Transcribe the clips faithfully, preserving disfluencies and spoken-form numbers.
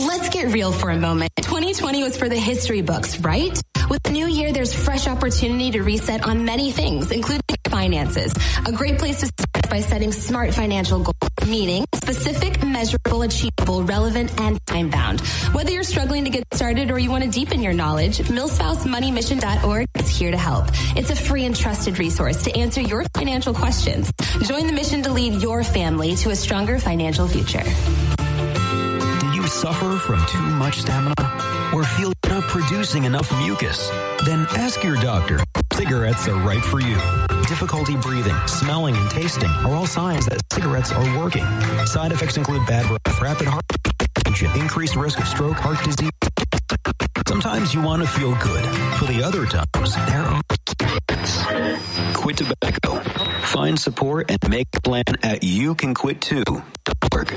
Let's get real for a moment. twenty twenty was for the history books, right? With the new year, there's fresh opportunity to reset on many things, including finances. A great place to start is by setting smart financial goals, meaning specific, measurable, achievable, relevant, and time-bound. Whether you're struggling to get started or you want to deepen your knowledge, millspouse money mission dot org is here to help. It's a free and trusted resource to answer your financial questions. Join the mission to lead your family to a stronger financial future. Do you suffer from too much stamina or feel you're not producing enough mucus? Then ask your doctor. Cigarettes are right for you. Difficulty breathing, smelling, and tasting are all signs that cigarettes are working. Side effects include bad breath, rapid heart rate, increased risk of stroke, heart disease. Sometimes you want to feel good. For the other times, there are Quit Tobacco. Find support and make a plan at you can quit too dot org.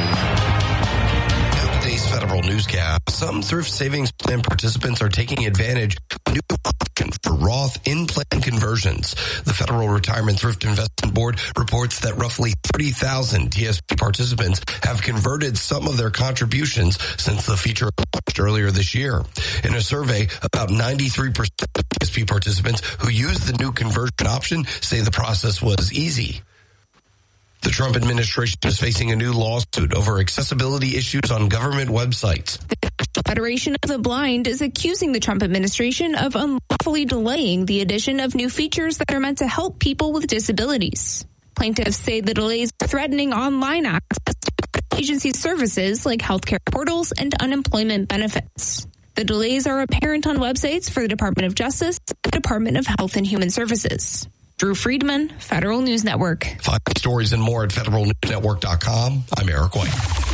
Today's Federal Newscast. Some thrift savings plan participants are taking advantage of a new option for Roth in-plan conversions. The Federal Retirement Thrift Investment Board reports that roughly thirty thousand T S P participants have converted some of their contributions since the feature launched earlier this year. In a survey, about ninety-three percent of T S P participants who used the new conversion option say the process was easy. The Trump administration is facing a new lawsuit over accessibility issues on government websites. The Federation of the Blind is accusing the Trump administration of unlawfully delaying the addition of new features that are meant to help people with disabilities. Plaintiffs say the delays are threatening online access to agency services like healthcare portals and unemployment benefits. The delays are apparent on websites for the Department of Justice and the Department of Health and Human Services. Drew Friedman, Federal News Network. Find stories and more at federal news network dot com. I'm Eric White.